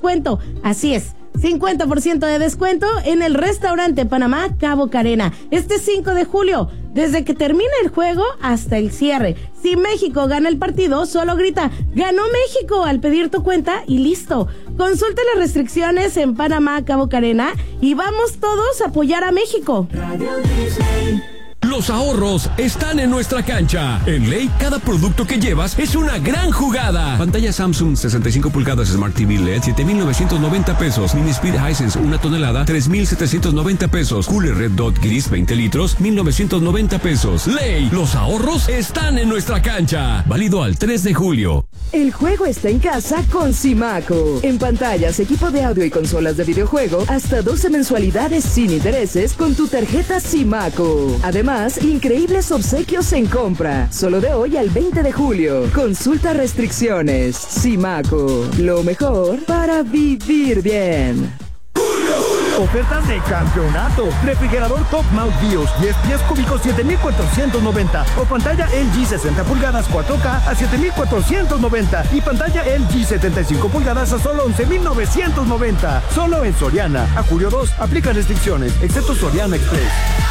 descuento. Así es, 50% de descuento en el restaurante Panamá Cabo Carena este 5 de julio, desde que termina el juego hasta el cierre. Si México gana el partido, solo grita ¡Ganó México! Al pedir tu cuenta y listo. Consulta las restricciones en Panamá Cabo Carena y vamos todos a apoyar a México. Radio Disney. Los ahorros están en nuestra cancha. En Ley, cada producto que llevas es una gran jugada. Pantalla Samsung 65 pulgadas Smart TV LED, 7,990 pesos. Mini Speed Hisense 1 tonelada, 3,790 pesos. Cooler Red Dot Gris 20 litros, 1,990 pesos. Ley, los ahorros están en nuestra cancha. Válido al 3 de julio. El juego está en casa con Simaco. En pantallas, equipo de audio y consolas de videojuego, hasta 12 mensualidades sin intereses con tu tarjeta Simaco. Además, increíbles obsequios en compra. Solo de hoy al 20 de julio. Consulta restricciones. Simaco. Lo mejor para vivir bien. Ofertas de campeonato. Refrigerador Top Mount BIOS 10 pies cúbicos 7,490 o pantalla LG 60 pulgadas 4K a 7,490 y pantalla LG 75 pulgadas a solo 11,990. Solo en Soriana. A julio 2 aplica restricciones, excepto Soriana Express.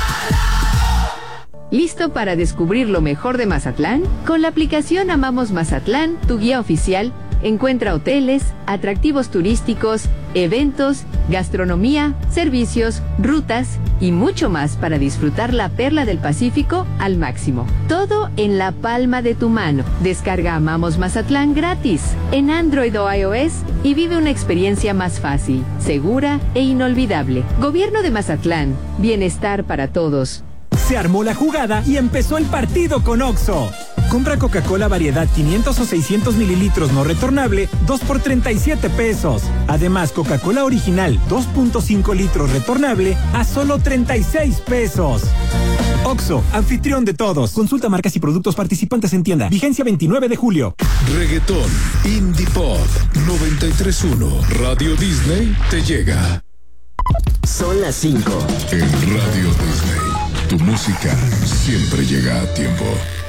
¿Listo para descubrir lo mejor de Mazatlán? Con la aplicación Amamos Mazatlán, tu guía oficial, encuentra hoteles, atractivos turísticos, eventos, gastronomía, servicios, rutas y mucho más para disfrutar la perla del Pacífico al máximo. Todo en la palma de tu mano. Descarga Amamos Mazatlán gratis en Android o iOS y vive una experiencia más fácil, segura e inolvidable. Gobierno de Mazatlán. Bienestar para todos. Se armó la jugada y empezó el partido con Oxxo. Compra Coca-Cola variedad 500 o 600 mililitros no retornable, 2 por 37 pesos. Además, Coca-Cola original 2.5 litros retornable a solo 36 pesos. Oxxo, anfitrión de todos. Consulta marcas y productos participantes en tienda. Vigencia 29 de julio. Reggaetón, Indie Pop, 93.1. Radio Disney te llega. Son las 5. En Radio Disney, tu música siempre llega a tiempo.